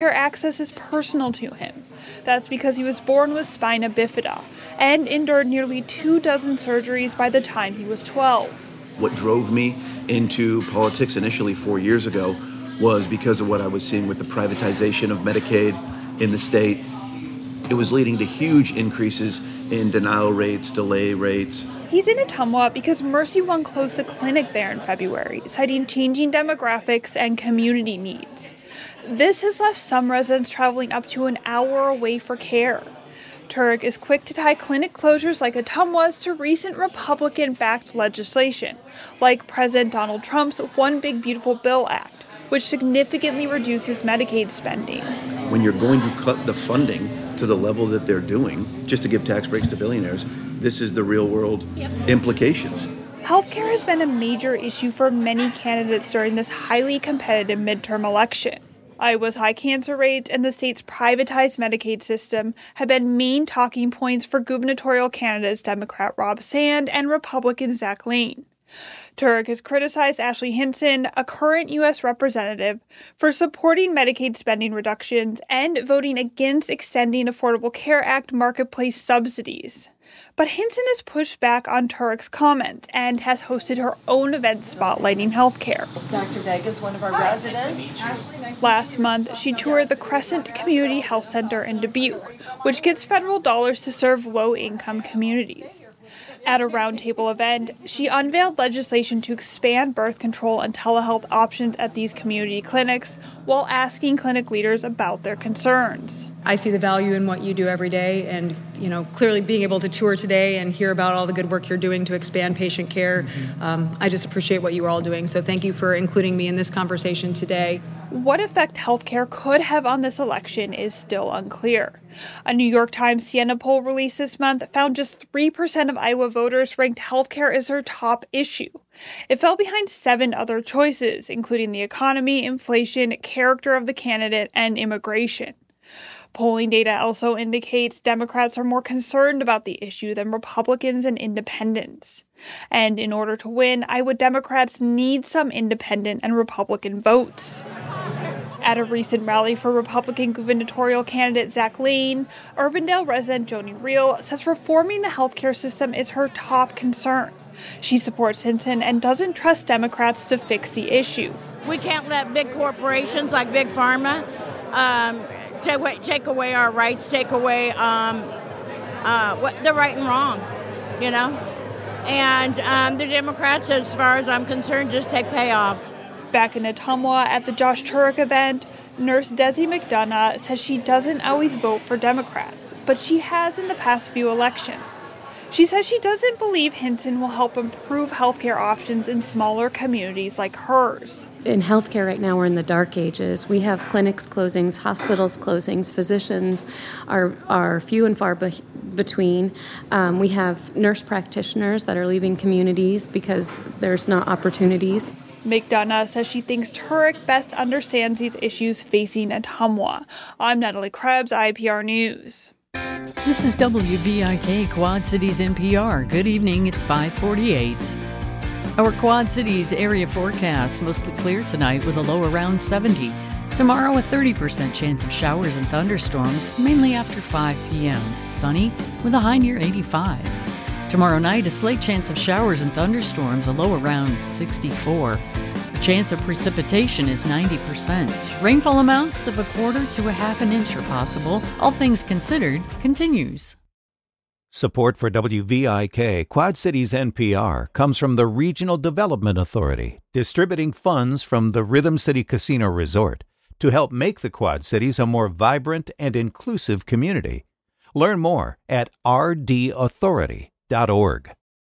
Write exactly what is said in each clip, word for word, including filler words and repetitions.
care access is personal to him. That's because he was born with spina bifida and endured nearly two dozen surgeries by the time he was twelve. What drove me into politics initially four years ago was because of what I was seeing with the privatization of Medicaid in the state. It was leading to huge increases in denial rates, delay rates. He's in Ottumwa because Mercy One closed a clinic there in February, citing changing demographics and community needs. This has left some residents traveling up to an hour away for care. Turek is quick to tie clinic closures like Ottumwa's to recent Republican-backed legislation, like President Donald Trump's One Big Beautiful Bill Act, which significantly reduces Medicaid spending. When you're going to cut the funding to the level that they're doing, just to give tax breaks to billionaires, this is the real-world yep. implications. Healthcare has been a major issue for many candidates during this highly competitive midterm election. Iowa's high cancer rates and the state's privatized Medicaid system have been main talking points for gubernatorial candidates Democrat Rob Sand and Republican Zach Lane. Turek has criticized Ashley Hinson, a current U S representative, for supporting Medicaid spending reductions and voting against extending Affordable Care Act marketplace subsidies. But Hinson has pushed back on Turek's comments and has hosted her own event spotlighting healthcare. Doctor Vega is one of our Hi, residents. Nice Last month, she toured the Crescent Community Health Center in Dubuque, which gets federal dollars to serve low-income communities. At a roundtable event, she unveiled legislation to expand birth control and telehealth options at these community clinics while asking clinic leaders about their concerns. I see the value in what you do every day, and you know, clearly being able to tour today and hear about all the good work you're doing to expand patient care, um, I just appreciate what you are all doing. So thank you for including me in this conversation today. What effect healthcare could have on this election is still unclear. A New York Times Siena poll released this month found just three percent of Iowa voters ranked healthcare as their top issue. It fell behind seven other choices, including the economy, inflation, character of the candidate, and immigration. Polling data also indicates Democrats are more concerned about the issue than Republicans and independents. And in order to win, Iowa Democrats need some independent and Republican votes. At a recent rally for Republican gubernatorial candidate Zach Lane, Urbandale resident Joni Reel says reforming the healthcare system is her top concern. She supports Hinson and doesn't trust Democrats to fix the issue. We can't let big corporations like Big Pharma um, take, away, take away our rights, take away um, uh, what the right and wrong, you know? And um, the Democrats, as far as I'm concerned, just take payoffs. Back in Ottumwa at the Josh Turek event, nurse Desi McDonough says she doesn't always vote for Democrats, but she has in the past few elections. She says she doesn't believe Hinson will help improve healthcare options in smaller communities like hers. In healthcare right now, we're in the dark ages. We have clinics closings, hospitals closings, physicians are, are few and far be- between. Um, we have nurse practitioners that are leaving communities because there's not opportunities. McDonough says she thinks Turek best understands these issues facing Ottumwa. I'm Natalie Krebs, I P R News. This is W V I K Quad Cities N P R. Good evening, it's five forty-eight. Our Quad Cities area forecast, mostly clear tonight with a low around seventy. Tomorrow, a thirty percent chance of showers and thunderstorms, mainly after five p.m. Sunny with a high near eighty-five. Tomorrow night, a slight chance of showers and thunderstorms, a low around sixty-four. Chance of precipitation is ninety percent. Rainfall amounts of a quarter to a half an inch are possible. All things considered continues. Support for W V I K Quad Cities N P R comes from the Regional Development Authority, distributing funds from the Rhythm City Casino Resort to help make the Quad Cities a more vibrant and inclusive community. Learn more at r d authority dot org.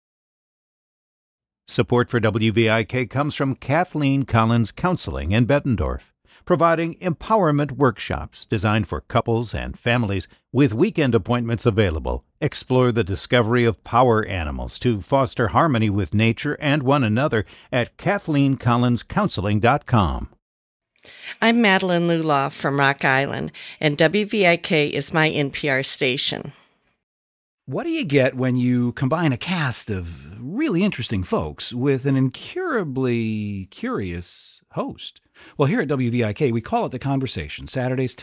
Support for W V I K comes from Kathleen Collins Counseling in Bettendorf, providing empowerment workshops designed for couples and families with weekend appointments available. Explore the discovery of power animals to foster harmony with nature and one another at kathleen collins counseling dot com. I'm Madeline Lulaw from Rock Island, and W V I K is my N P R station. What do you get when you combine a cast of really interesting folks with an incurably curious host? Well, here at W V I K, we call it The Conversation, Saturdays